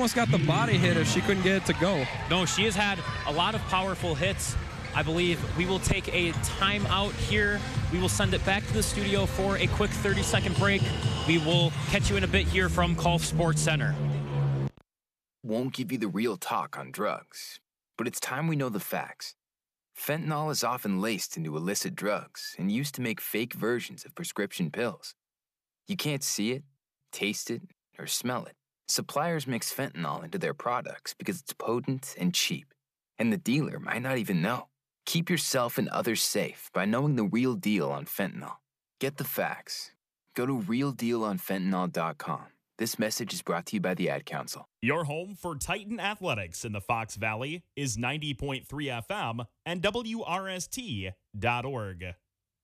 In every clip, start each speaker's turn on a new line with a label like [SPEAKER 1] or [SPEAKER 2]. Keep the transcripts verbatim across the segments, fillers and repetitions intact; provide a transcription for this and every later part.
[SPEAKER 1] almost got the body hit if she couldn't get it to go.
[SPEAKER 2] No, she has had a lot of powerful hits. I believe we will take a timeout here. We will send it back to the studio for a quick thirty-second break. We will catch you in a bit here from Golf Sports Center.
[SPEAKER 3] Won't give you the real talk on drugs, but it's time we know the facts. Fentanyl is often laced into illicit drugs and used to make fake versions of prescription pills. You can't see it, taste it, or smell it. Suppliers mix fentanyl into their products because it's potent and cheap, and the dealer might not even know. Keep yourself and others safe by knowing the real deal on fentanyl. Get the facts. Go to real deal on fentanyl dot com. This message is brought to you by the Ad Council.
[SPEAKER 4] Your home for Titan Athletics in the Fox Valley is ninety point three F M and W R S T dot org.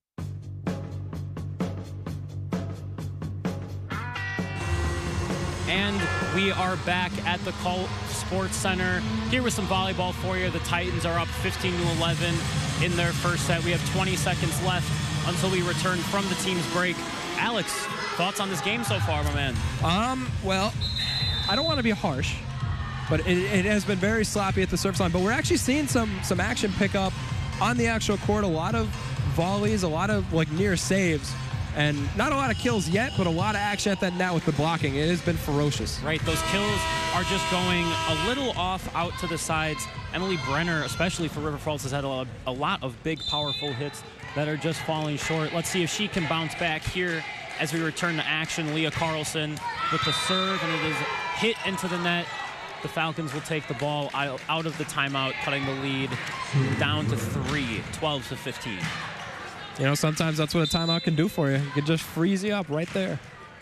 [SPEAKER 2] And we are back at the Colt Sports Center. Here with some volleyball for you. The Titans are up fifteen to eleven in their first set. We have twenty seconds left until we return from the team's break. Alex, thoughts on this game so far, my man?
[SPEAKER 1] Um, well, I don't want to be harsh, but it, it has been very sloppy at the service line. But we're actually seeing some some action pick up on the actual court. A lot of volleys, a lot of like near saves. And not a lot of kills yet, but a lot of action at that net with the blocking. It has been ferocious.
[SPEAKER 2] Right, those kills are just going a little off out to the sides. Emily Brenner, especially for River Falls, has had a, a lot of big, powerful hits that are just falling short. Let's see if she can bounce back here as we return to action. Leah Carlson with the serve, and it is hit into the net. The Falcons will take the ball out, out of the timeout, cutting the lead down to three, twelve to fifteen.
[SPEAKER 1] You know, sometimes that's what a timeout can do for you. It can just freeze you up right there.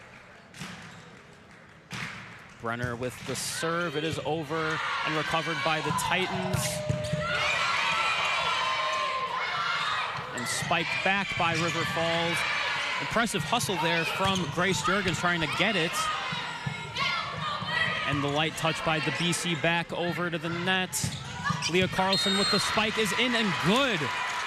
[SPEAKER 2] Brenner with the serve. It is over and recovered by the Titans. And spiked back by River Falls. Impressive hustle there from Grace Juergens trying to get it. And the light touch by the B C back over to the net. Leah Carlson with the spike is in and good.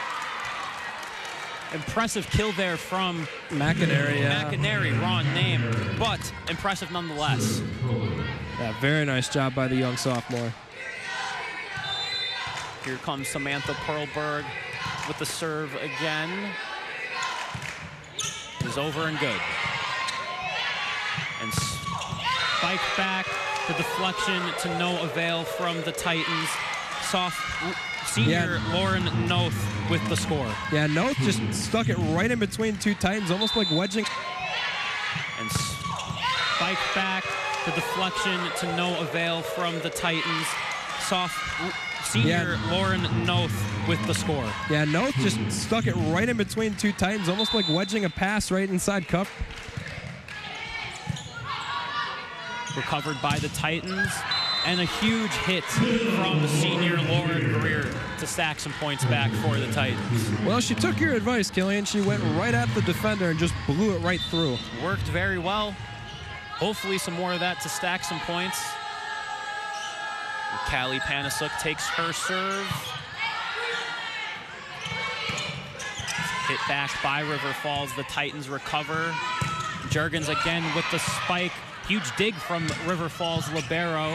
[SPEAKER 2] Impressive kill there from
[SPEAKER 1] McInerney. Yeah.
[SPEAKER 2] McInerney, wrong name, but impressive nonetheless.
[SPEAKER 1] Yeah, very nice job by the young sophomore.
[SPEAKER 2] Here comes Samantha Perlberg with the serve again. It is over and good. And spike back, the deflection to no avail from the Titans. Soft senior yeah. Lauren Noth with the score.
[SPEAKER 1] Yeah, Noth just stuck it right in between two Titans, almost like wedging.
[SPEAKER 2] And spike back, the deflection to no avail from the Titans. Soft senior yeah. Lauren Noth with the score.
[SPEAKER 1] Yeah, Noth just stuck it right in between two Titans, almost like wedging a pass right inside cup.
[SPEAKER 2] Recovered by the Titans. And a huge hit from senior Lauren Greer to stack some points back for the Titans.
[SPEAKER 1] Well, she took your advice, Killian. She went right at the defender and just blew it right through.
[SPEAKER 2] Worked very well. Hopefully some more of that to stack some points. And Callie Panasuk takes her serve. Hit back by River Falls. The Titans recover. Juergens again with the spike. Huge dig from River Falls libero.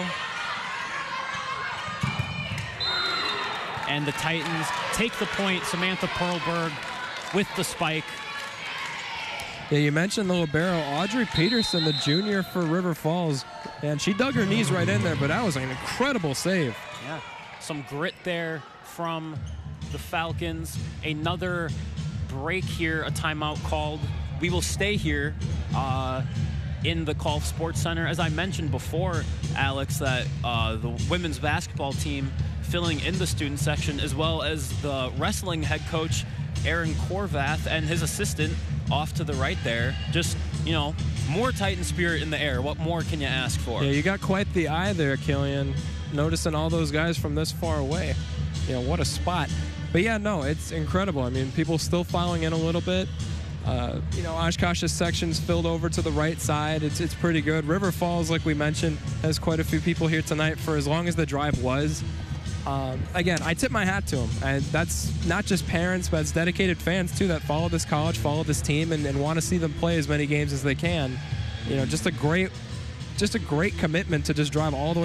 [SPEAKER 2] And the Titans take the point. Samantha Perlberg with the spike.
[SPEAKER 1] Yeah, you mentioned the libero. Audrey Peterson, the junior for River Falls. And she dug her knees right in there, but that was an incredible save.
[SPEAKER 2] Yeah, some grit there from the Falcons. Another break here, a timeout called. We will stay here uh, in the Golf Sports Center. As I mentioned before, Alex, that uh, the women's basketball team filling in the student section, as well as the wrestling head coach, Aaron Korvath, and his assistant off to the right there. Just, you know, more Titan spirit in the air. What more can you ask for?
[SPEAKER 1] Yeah, you got quite the eye there, Killian, noticing all those guys from this far away. You know, what a spot. But yeah, no, it's incredible. I mean, people still filing in a little bit. Uh, you know, Oshkosh's section's filled over to the right side. It's it's pretty good. River Falls, like we mentioned, has quite a few people here tonight for as long as the drive was. Um, again, I tip my hat to them. And that's not just parents, but it's dedicated fans, too, that follow this college, follow this team, and, and want to see them play as many games as they can. You know, just a great, just a great commitment to just drive all the way